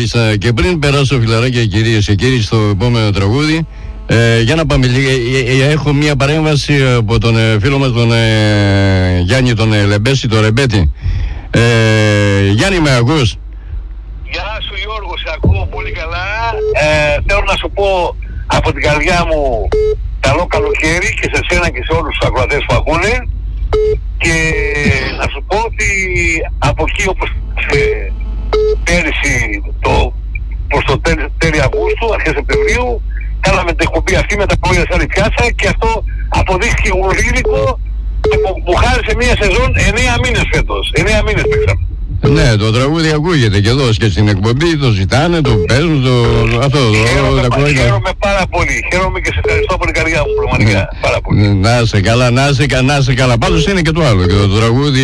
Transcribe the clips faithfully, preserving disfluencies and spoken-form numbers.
Λαρίσα. Και πριν περάσω, φιλαράκια, κυρίες και κύριοι, στο επόμενο τραγούδι, ε, για να πάμε λίγα. Ε, ε, έχω μία παρέμβαση από τον ε, φίλο μας, τον ε, Γιάννη, τον ε, Λεμπέση, τον Ρεμπέτη. Ε, Γιάννη, με ακούς? Γεια σου Γιώργο, σε ακούω πολύ καλά. Ε, θέλω να σου πω από την καρδιά μου καλό καλοκαίρι και σε σένα και σε όλους τους ακροατές που ακούνε. Και να σου πω ότι από εκεί, όπως ε, πέρυσι το, προς το τέλη, τέλη Αυγούστου, αρχές Σεπτεμβρίου, κάναμε την εκπομπή αυτή με τα κόλλια σαν πιάσα και αυτό αποδείχθηκε ουρίδικο και μου χάρισε μία σεζόν εννέα μήνες φέτος. εννέα μήνες παίξαμε. Ναι, το τραγούδι ακούγεται και εδώ και στην εκπομπή, το ζητάνε, το παίζουν, το... αυτό το... Χαίρομαι, τα πα, χαίρομαι πάρα πολύ, χαίρομαι και σε ευχαριστώ από την καρδιά μου, πραγματικά, ναι, πάρα πολύ. Να σε καλά, να σε, να σε καλά. Πάντως είναι και το άλλο, και το, το τραγούδι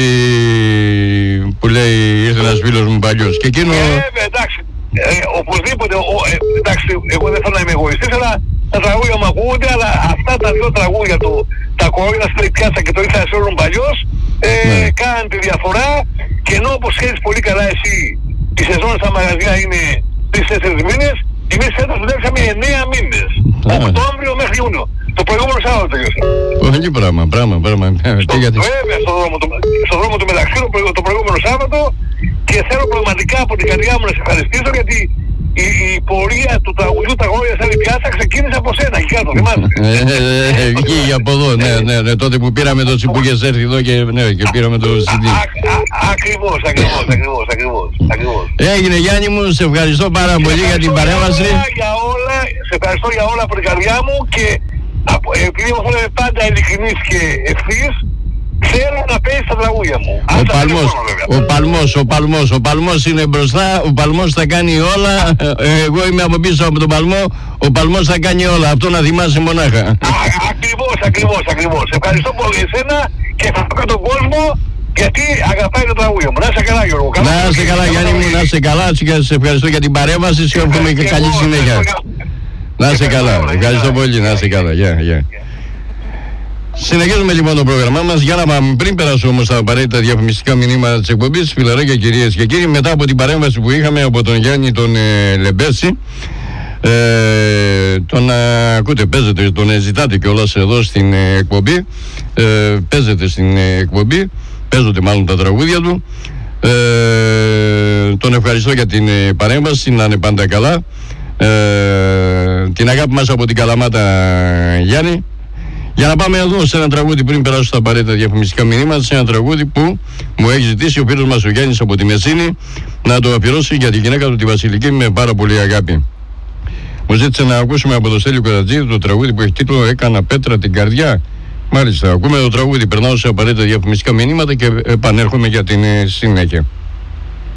που λέει ήρθε ένας φίλος μου παλιός. Και εκείνο... Ε, εντάξει, ε, οπωσδήποτε, ο, ε, εντάξει, εγώ δεν θέλω να είμαι εγωιστής, αλλά τα τραγούδια μου ακούγονται, αλλά αυτά τα δύο τραγούδια του, τα κορώνα στην πιάτσα και το ήρθα σε όλων παλιός, ε, ναι, κάνουν τη διαφορά. Και ενώ όπως ξέρεις πολύ καλά εσύ, η σεζόν στα μαγαζιά είναι τρεις τέσσερις μήνες, εμείς φέτος δουλέψαμε εννέα μήνες. Οκτώβριο μέχρι Ιούνιο. Το προηγούμενο Σάββατο τελειώσα. Πολύ πράγμα, πράγμα, πράγμα. Στο, γιατί... Βέβαια, στον δρόμο, το, στο δρόμο του μεταξύ το, το προηγούμενο Σάββατο, και θέλω πραγματικά από την καρδιά μου να σε ευχαριστήσω, γιατί η, η πορεία του τραγουδιού τα γόρια σαν η πιάτσα ξεκίνησε από σένα εκεί κάτω, θυμάσαι? Βγήκε από εδώ, ναι, ναι, ναι, τότε που πήραμε το που είχες έρθει εδώ και, ναι, και πήραμε το σι ντι. Ακριβώς, ακριβώς, ακριβώς, ακριβώς. Έγινε, Γιάννη μου, σε ευχαριστώ πάρα πολύ για την παρέμβαση. Σε ευχαριστώ για όλα από την καρδιά μου και επειδή μου θέλετε πάντα ειλικρινής και ευθύς, θέλω να παίζει τα τραγούδια μου. Ο Παλμός, ο Παλμός, ο Παλμός, ο Παλμός είναι μπροστά, ο Παλμός θα κάνει όλα, εγώ είμαι από πίσω από τον Παλμό, ο Παλμός θα κάνει όλα, αυτό να θυμάσαι μονάχα. Α, ακριβώς, ακριβώς, ακριβώς. Ευχαριστώ πολύ εσένα και ευχαριστώ τον κόσμο, γιατί αγαπάει το τραγούδια μου. Να είσαι καλά, Γιώργο. Να είσαι καλά, Γιάννη μου, να είσαι καλά, σε ευχαριστώ για την παρέμβαση και εύχομαι και καλή συνέχεια. Να είσαι καλά, ευχαριστώ πολύ, να είσαι καλά, γεια, γεια. Συνεχίζουμε λοιπόν το πρόγραμμά μας. Για να πάμε, πριν περάσω όμως τα απαραίτητα διαφημιστικά μηνύματα της εκπομπής, φιλαράκια, κυρίες και κύριοι, μετά από την παρέμβαση που είχαμε από τον Γιάννη τον ε, Λεμπέση, ε, τον ε, ακούτε, παίζετε, τον ε, ζητάτε κιόλας εδώ στην ε, εκπομπή, ε, παίζετε στην ε, εκπομπή, παίζονται μάλλον τα τραγούδια του. Ε, τον ευχαριστώ για την ε, παρέμβαση, να είναι πάντα καλά. Ε, την αγάπη μας από την Καλαμάτα, Γιάννη. Για να πάμε εδώ σε ένα τραγούδι πριν περάσω στα απαραίτητα διαφημιστικά μηνύματα, σε ένα τραγούδι που μου έχει ζητήσει ο φίλος μας ο Γιάννης από τη Μεσίνη να το αφιερώσει για τη γυναίκα του τη Βασιλική με πάρα πολύ αγάπη. Μου ζήτησε να ακούσουμε από το Στέλιο Κερατζίδη το τραγούδι που έχει τίτλο «Έκανα πέτρα την καρδιά». Μάλιστα, ακούμε το τραγούδι, περνάω σε απαραίτητα διαφημιστικά μηνύματα και επανέρχομαι για την συνέχεια.